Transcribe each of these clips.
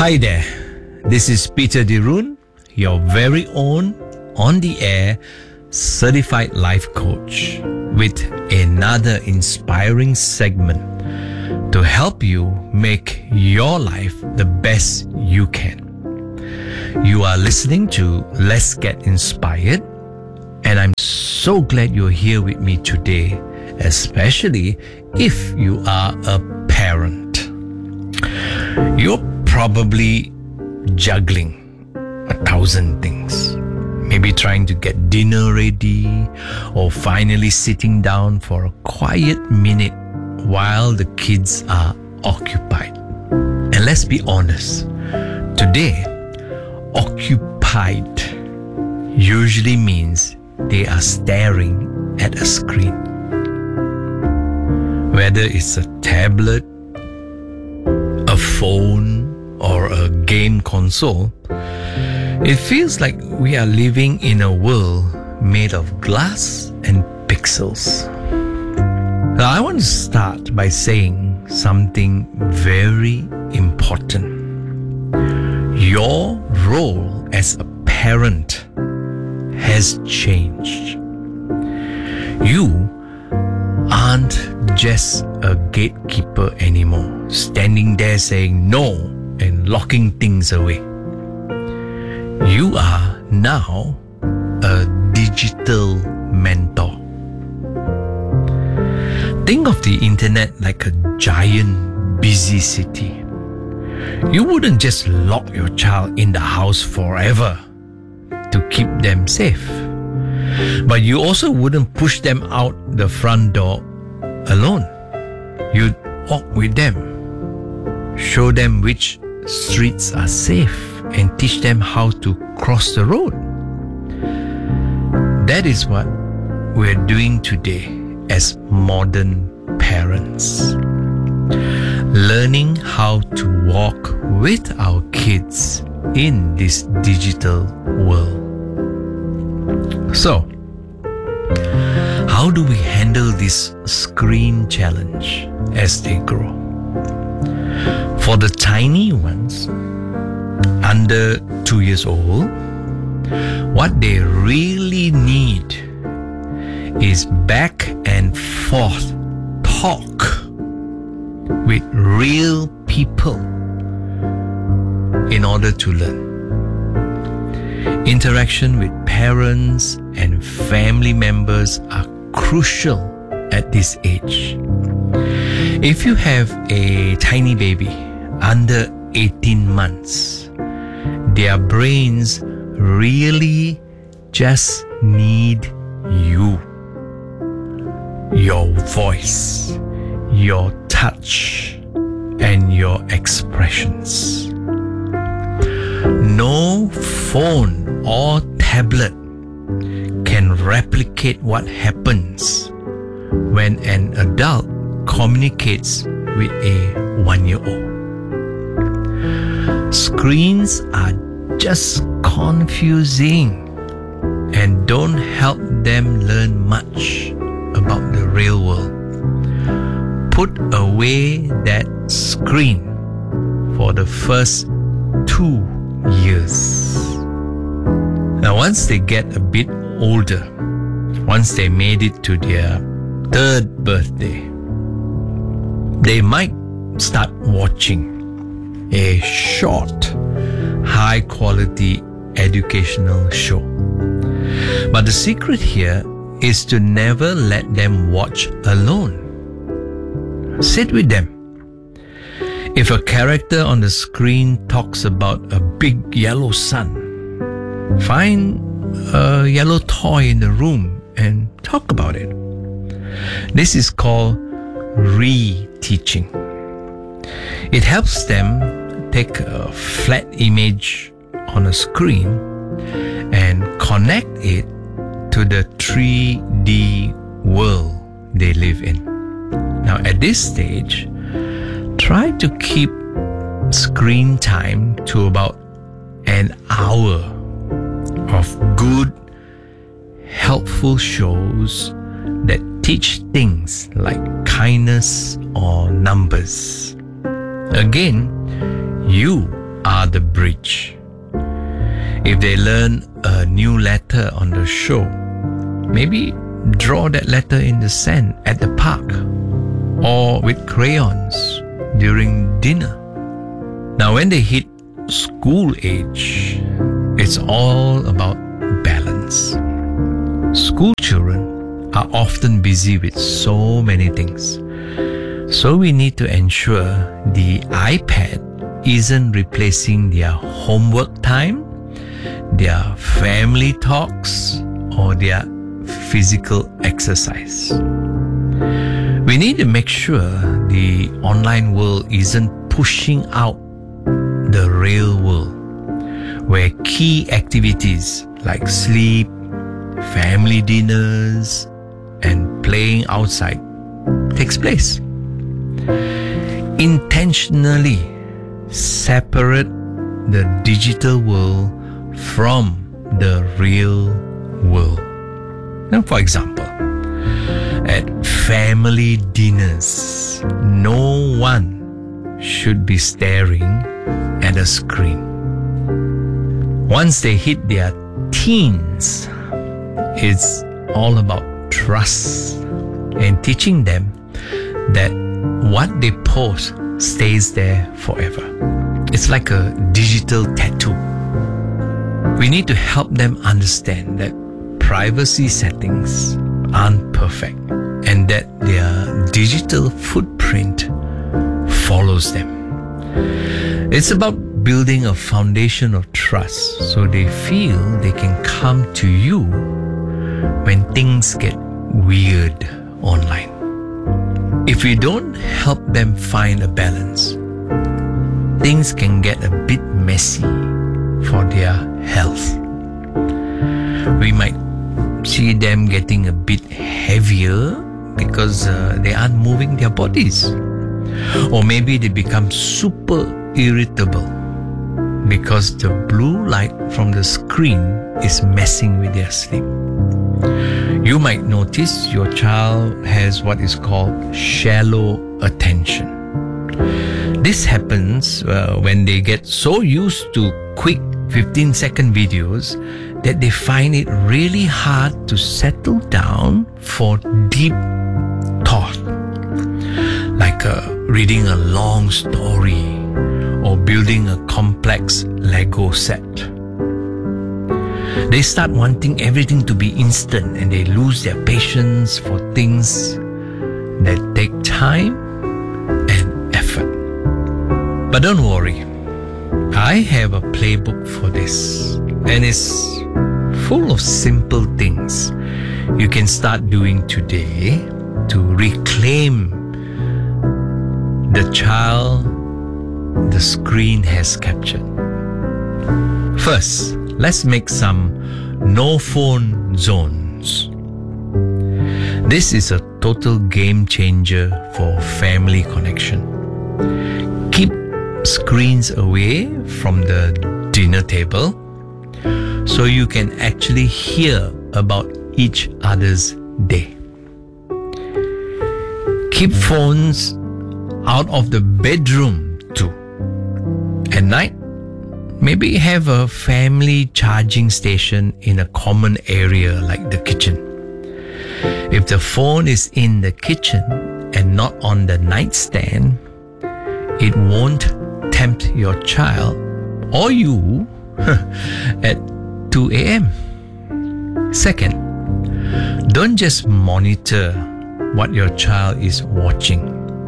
Hi there, this is Peter Dirun, your very own on the air certified life coach with another inspiring segment to help you make your life the best you can. You are listening to Let's Get Inspired, and I'm so glad you're here with me today, especially if you are a parent. You're probably juggling 1,000 things. Maybe trying to get dinner ready or finally sitting down for a quiet minute while the kids are occupied. And let's be honest, today, occupied usually means they are staring at a screen. Whether it's a tablet, a phone, or a game console, it feels like we are living in a world made of glass and pixels. Now, I want to start by saying something very important. Your role as a parent has changed. You aren't just a gatekeeper anymore, standing there saying no and locking things away. You are now a digital mentor. Think of the internet like a giant busy city. You wouldn't just lock your child in the house forever to keep them safe. But you also wouldn't push them out the front door alone. You'd walk with them, show them which streets are safe, and teach them how to cross the road. That is what we're doing today as modern parents. Learning how to walk with our kids in this digital world. So, how do we handle this screen challenge as they grow? For the tiny ones, under 2 years old, what they really need is back and forth talk with real people in order to learn. Interaction with parents and family members are crucial at this age. If you have a tiny baby under 18 months, their brains really just need you. Your voice, your touch, and your expressions. No phone or tablet can replicate what happens when an adult communicates with a 1-year-old. Screens are just confusing and don't help them learn much about the real world. Put away that screen for the first 2 years. Now, once they get a bit older, once they made it to their 3rd birthday, they might start watching a short, high-quality educational show. But the secret here is to never let them watch alone. Sit with them. If a character on the screen talks about a big yellow sun, find a yellow toy in the room and talk about it. This is called re-teaching. It helps them take a flat image on a screen and connect it to the 3D world they live in. Now, at this stage, try to keep screen time to about an hour of good, helpful shows that teach things like kindness or numbers. Again, you are the bridge. If they learn a new letter on the show, maybe draw that letter in the sand at the park or with crayons during dinner. Now, when they hit school age, it's all about balance. School children are often busy with so many things. So we need to ensure the iPad isn't replacing their homework time, their family talks, or their physical exercise. We need to make sure the online world isn't pushing out the real world, where key activities like sleep, family dinners, and playing outside takes place. Intentionally separate the digital world from the real world. Now, for example, at family dinners, no one should be staring at a screen. Once they hit their teens, it's all about trust and teaching them that what they post stays there forever. It's like a digital tattoo. We need to help them understand that privacy settings aren't perfect and that their digital footprint follows them. It's about building a foundation of trust so they feel they can come to you when things get weird online. If we don't help them find a balance, things can get a bit messy for their health. We might see them getting a bit heavier because they aren't moving their bodies. Or maybe they become super irritable because the blue light from the screen is messing with their sleep. You might notice your child has what is called shallow attention. This happens when they get so used to quick 15-second videos that they find it really hard to settle down for deep thought, like reading a long story or building a complex Lego set. They start wanting everything to be instant and they lose their patience for things that take time and effort. But don't worry, I have a playbook for this, and it's full of simple things you can start doing today to reclaim the child the screen has captured. First, let's make some no phone zones. This is a total game changer for family connection. Keep screens away from the dinner table so you can actually hear about each other's day. Keep phones out of the bedroom too. At night, maybe have a family charging station in a common area like the kitchen. If the phone is in the kitchen and not on the nightstand, it won't tempt your child or you at 2 a.m. Second, don't just monitor what your child is watching.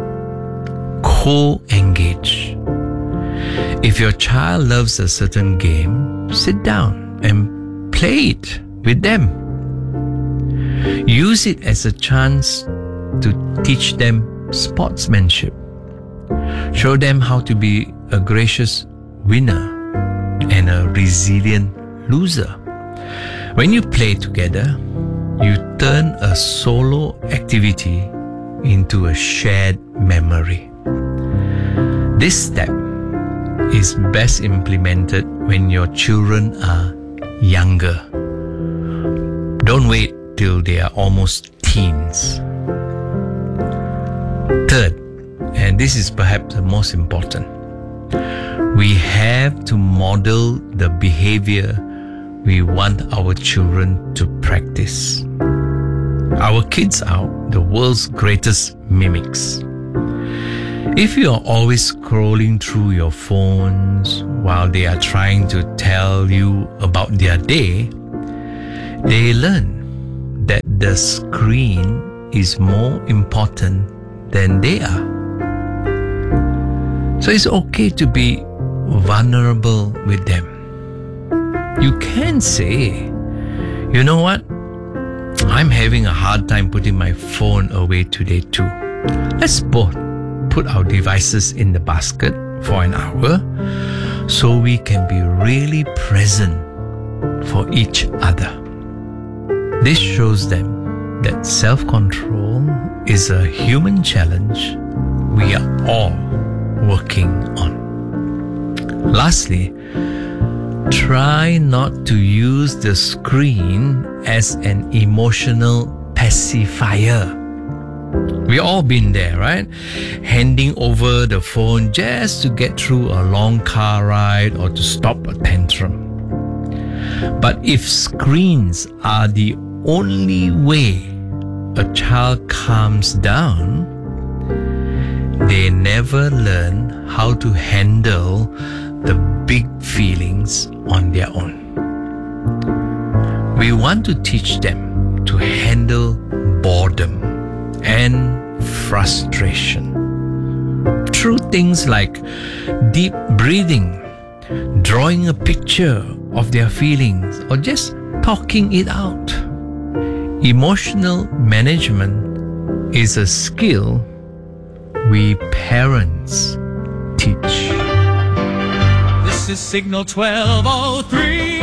Co-engage. If your child loves a certain game, sit down and play it with them. Use it as a chance to teach them sportsmanship. Show them how to be a gracious winner and a resilient loser. When you play together, you turn a solo activity into a shared memory. This step is best implemented when your children are younger. Don't wait till they are almost teens. Third, and this is perhaps the most important, We have to model the behavior we want our children to practice. Our kids are the world's greatest mimics. If you are always scrolling through your phones while they are trying to tell you about their day, they learn that the screen is more important than they are. So it's okay to be vulnerable with them. You can say, you know what? I'm having a hard time putting my phone away today too. Let's both put our devices in the basket for an hour so we can be really present for each other. This shows them that self-control is a human challenge we are all working on. Lastly, try not to use the screen as an emotional pacifier. We've all been there, right? Handing over the phone just to get through a long car ride or to stop a tantrum. But if screens are the only way a child calms down, they never learn how to handle the big feelings on their own. We want to teach them to handle boredom and frustration through things like deep breathing, drawing a picture of their feelings, or just talking it out. Emotional management is a skill we parents teach. This is Signal 1203.